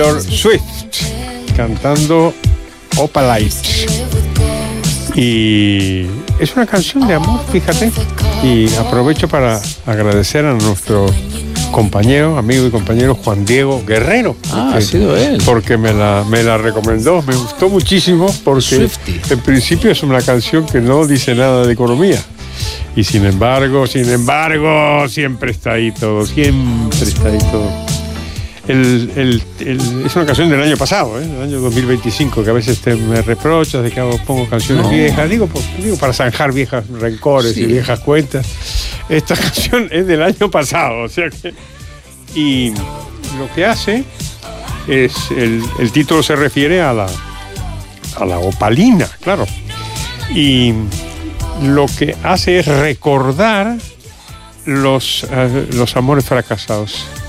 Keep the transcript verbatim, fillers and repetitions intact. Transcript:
Swift cantando Opalite, y es una canción de amor, fíjate, y aprovecho para agradecer a nuestro compañero, amigo y compañero Juan Diego Guerrero. Ah, ha sido él. Porque me la, me la recomendó, me gustó muchísimo, porque Swiftie. En principio es una canción que no dice nada de economía. Y sin embargo, sin embargo, siempre está ahí todo, siempre está ahí todo. El, el, el, es una canción del año pasado, ¿eh? Del año dos mil veinticinco, que a veces te me reprochas de que hago, pongo canciones no. viejas, digo, pues, digo para zanjar viejas rencores sí. y viejas cuentas. Esta canción es del año pasado, o sea que... Y lo que hace es, el, el título se refiere a la, a la opalina, claro. Y lo que hace es recordar los, uh, los amores fracasados.